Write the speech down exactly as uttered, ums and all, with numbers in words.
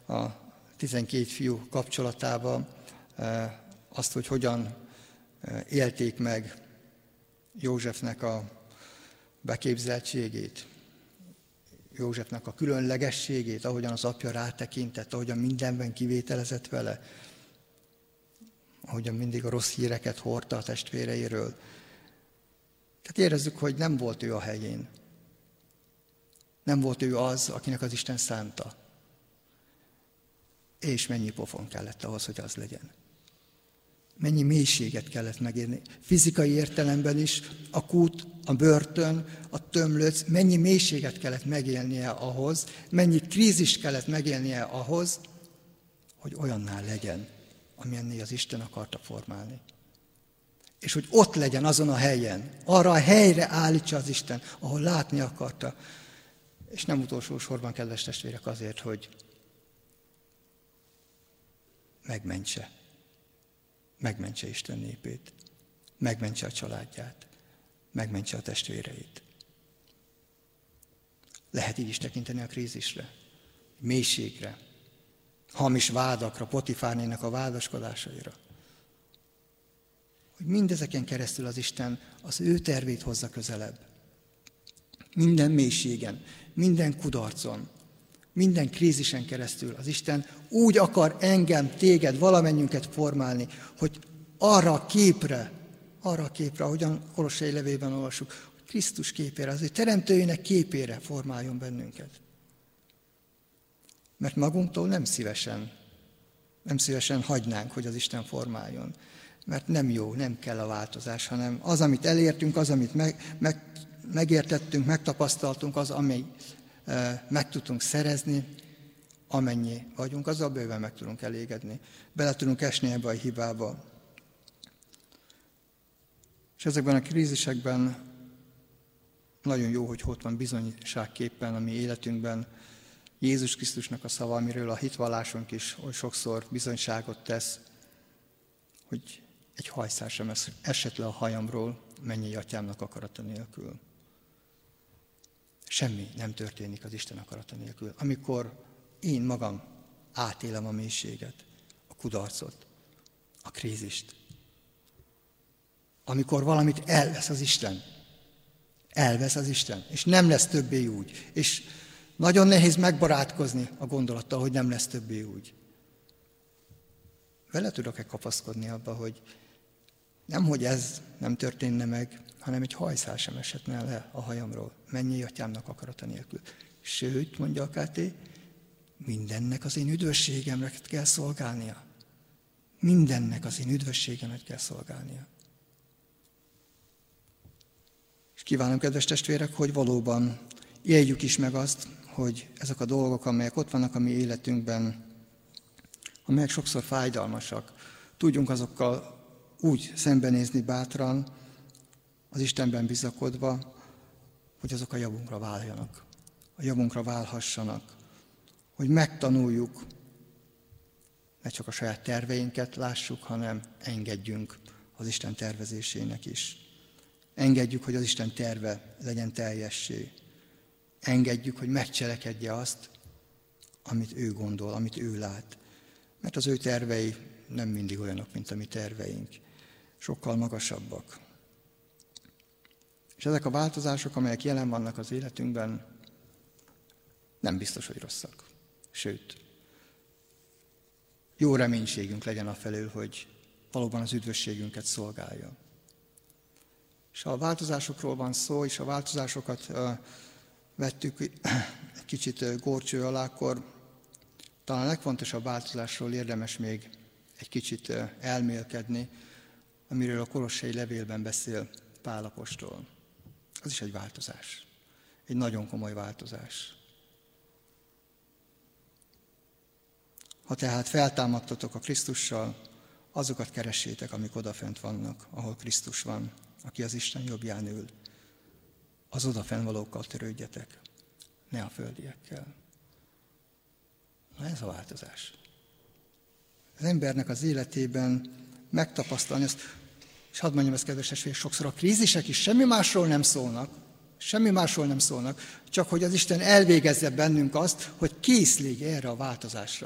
a tizenkét fiú kapcsolatába azt, hogy hogyan élték meg Józsefnek a beképzeltségét, Józsefnek a különlegességét, ahogyan az apja rátekintett, ahogyan mindenben kivételezett vele, ahogyan mindig a rossz híreket hordta a testvéreiről. Tehát érezzük, hogy nem volt ő a helyén. Nem volt ő az, akinek az Isten szánta. És mennyi pofon kellett ahhoz, hogy az legyen. Mennyi mélységet kellett megérni. Fizikai értelemben is a kút, a börtön, a tömlöc, mennyi mélységet kellett megélnie ahhoz, mennyi krízist kellett megélnie ahhoz, hogy olyanná legyen, amilyenné az Isten akarta formálni. És hogy ott legyen azon a helyen, arra a helyre állítsa az Isten, ahol látni akarta. És nem utolsó sorban, kedves testvérek, azért, hogy megmentse. Megmentse Isten népét, megmentse a családját, megmentse a testvéreit. Lehet így is tekinteni a krízisre, mélységre, hamis vádakra, Potifárnénak a vádaskodásaira. Hogy mindezeken keresztül az Isten az ő tervét hozza közelebb. Minden mélységen, minden kudarcon, minden krízisen keresztül az Isten úgy akar engem, téged, valamennyünket formálni, hogy arra a képre, arra a képre, ahogyan Kolossai levélben olvassuk, hogy Krisztus képére, az ő teremtőjének képére formáljon bennünket. Mert magunktól nem szívesen, nem szívesen hagynánk, hogy az Isten formáljon. Mert nem jó, nem kell a változás, hanem az, amit elértünk, az, amit meg, meg, megértettünk, megtapasztaltunk, az, ami meg tudtunk szerezni, amennyi vagyunk, azzal bőven meg tudunk elégedni. Bele tudunk esni ebbe a hibába. És ezekben a krízisekben nagyon jó, hogy ott van bizonyságképpen a mi életünkben Jézus Krisztusnak a szava, amiről a hitvallásunk is oly sokszor bizonyságot tesz, hogy egy hajszál sem esett le a hajamról mennyei atyámnak akarata nélkül. Semmi nem történik az Isten akarata nélkül. Amikor én magam átélem a mélységet, a kudarcot, a krízist. Amikor valamit elvesz az Isten. Elvesz az Isten, és nem lesz többé úgy. És nagyon nehéz megbarátkozni a gondolattal, hogy nem lesz többé úgy. Vele tudok-e kapaszkodni abba, hogy nem, hogy ez nem történne meg, hanem egy hajszál sem esetne le a hajamról, mennyei atyámnak akarata nélkül. Sőt, mondja a ká té, mindennek az én üdvösségemet kell szolgálnia. Mindennek az én üdvösségemet kell szolgálnia. És kívánom, kedves testvérek, hogy valóban éljük is meg azt, hogy ezek a dolgok, amelyek ott vannak a mi életünkben, amelyek sokszor fájdalmasak, tudjunk azokkal úgy szembenézni bátran, az Istenben bizakodva, hogy azok a javunkra váljanak, a javunkra válhassanak, hogy megtanuljuk, ne csak a saját terveinket lássuk, hanem engedjünk az Isten tervezésének is. Engedjük, hogy az Isten terve legyen teljessé. Engedjük, hogy megcselekedje azt, amit ő gondol, amit ő lát. Mert az ő tervei nem mindig olyanok, mint a mi terveink. Sokkal magasabbak. És ezek a változások, amelyek jelen vannak az életünkben, nem biztos, hogy rosszak. Sőt, jó reménységünk legyen afelől, hogy valóban az üdvösségünket szolgálja. És ha a változásokról van szó, és a változásokat uh, vettük egy kicsit górcső alá, akkor talán a legfontosabb változásról érdemes még egy kicsit uh, elmélkedni, amiről a Kolossai levélben beszél Pál apostol. Az is egy változás. Egy nagyon komoly változás. Ha tehát feltámadtatok a Krisztussal, azokat keressétek, amik odafent vannak, ahol Krisztus van, aki az Isten jobbján ül. Az odafent valókkal törődjetek, ne a földiekkel. Na ez a változás. Az embernek az életében megtapasztalni azt, és hadd mondjam ezt, kedves testvérek, sokszor a krízisek is semmi másról nem szólnak, semmi másról nem szólnak, csak hogy az Isten elvégezze bennünk azt, hogy kész légy erre a változásra.